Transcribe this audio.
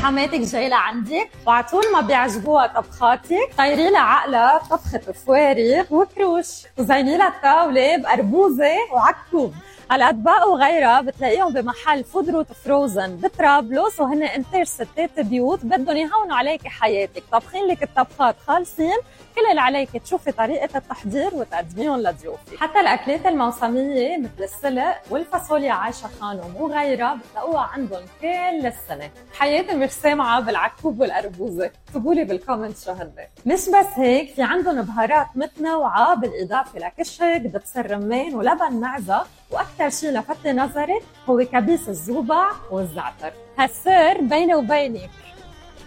حماتك جاي لعندك وعطول ما بيعجبوها طبخاتك طيري لها عقلها طبخة فوارغ وكروش وزيني لها الطاولة بقربوزة وعكوب. هالأطباق وغيرها بتلاقيهم بمحل فود روت فروزن بطرابلس وهن انتاج ستات بيوت بدهم يهونوا عليك حياتك، طبخين لك الطبخات خالصين، كل اللي عليك تشوفي طريقة التحضير وتقدميهم لضيوفك. حتى الأكلات الموسمية مثل السلق والفاصوليا عايشة خانم وغيرها بتلاقوها عندهم كل السنة. حياتي مش سامعة بالعكوب والقربوزة، اكتبولي بالكومنت شو هن. مش بس هيك، في عندهم بهارات متنوعة بالإضافة لكشك دبس الرمان ولبن معزة، وأكثر شيء لفت نظري هو كبيس الزوبع والزعتر. هالسر بيني وبينك